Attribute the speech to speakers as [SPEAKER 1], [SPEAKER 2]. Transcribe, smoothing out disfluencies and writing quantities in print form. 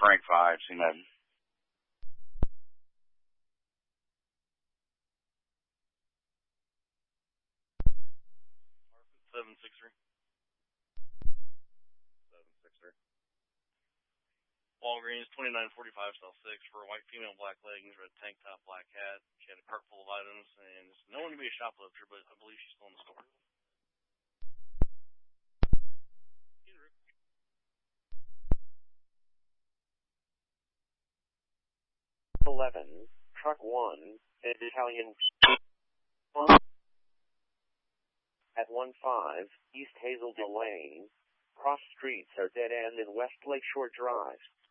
[SPEAKER 1] Frank 5, see that.
[SPEAKER 2] 763. 763. Walgreens, 2945 South 6 for a white female, black leggings, red tank top, black hat. She had a cart full of items, and it's known to be a shoplifter, but I believe she's still in the store.
[SPEAKER 3] 11, truck 1, Italian at 15 East Hazeldale Lane. Cross streets are dead end in West Lakeshore Drive.